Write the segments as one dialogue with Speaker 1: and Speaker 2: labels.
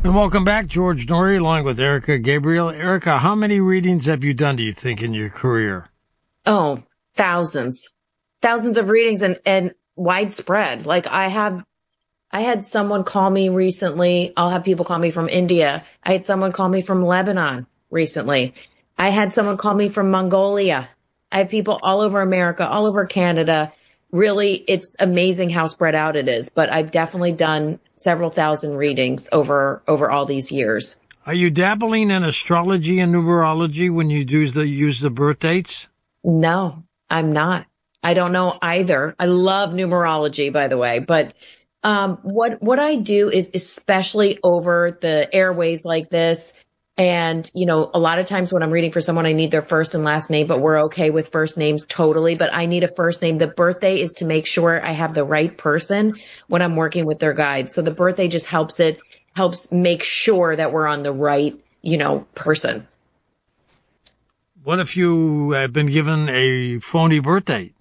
Speaker 1: And welcome back, George Noory, along with Erica Gabriel. Erica, how many readings have you done, do you think, in your career?
Speaker 2: Oh, thousands, thousands of readings and widespread. Like I had someone call me recently. I'll have people call me from India. I had someone call me from Lebanon recently. I had someone call me from Mongolia. I have people all over America, all over Canada. Really, it's amazing how spread out it is, but I've definitely done several thousand readings over all these years.
Speaker 1: Are you dabbling in astrology and numerology when you use the birth dates?
Speaker 2: No, I'm not. I don't know either. I love numerology, by the way, but what I do is, especially over the airways like this, and, a lot of times when I'm reading for someone, I need their first and last name, but we're okay with first names totally. But I need a first name. The birthday is to make sure I have the right person when I'm working with their guide. So the birthday just helps make sure that we're on the right, person.
Speaker 1: What if you have been given a phony birth date?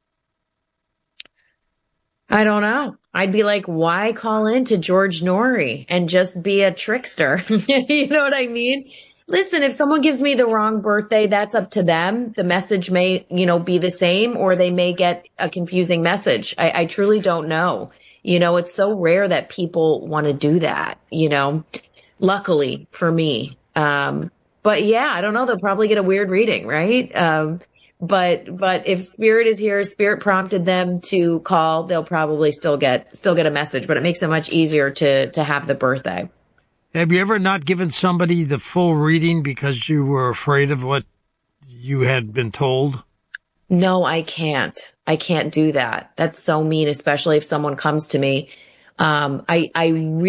Speaker 2: I don't know. I'd be like, why call in to George Noory and just be a trickster? You know what I mean? Listen, if someone gives me the wrong birthday, that's up to them. The message may, be the same, or they may get a confusing message. I truly don't know. It's so rare that people want to do that, luckily for me. But yeah, I don't know. They'll probably get a weird reading, right? But if Spirit is here, Spirit prompted them to call, they'll probably still get a message, but it makes it much easier to have the birthday.
Speaker 1: Have you ever not given somebody the full reading because you were afraid of what you had been told?
Speaker 2: No, I can't. I can't do that. That's so mean, especially if someone comes to me. I